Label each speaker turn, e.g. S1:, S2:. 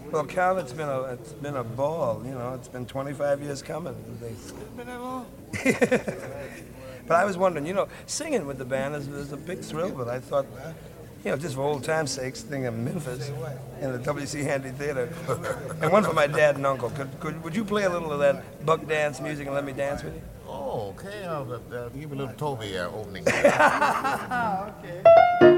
S1: Well, Cal, it's been a ball. You know, it's been 25 years coming.
S2: It's been that long?
S1: But I was wondering, you know, singing with the band is a big thrill. But I thought, you know, just for old time's sake, sing in Memphis in the W.C. Handy Theater, and one for my dad and uncle. Would you play a little of that buck dance music and let me dance with you?
S2: Oh, okay. I'll give you a little Toby opening.
S1: Okay.